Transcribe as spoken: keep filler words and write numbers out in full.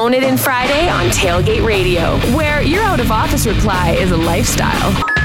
Phone It In Friday on Tailgate Radio, where your out of office reply is a lifestyle.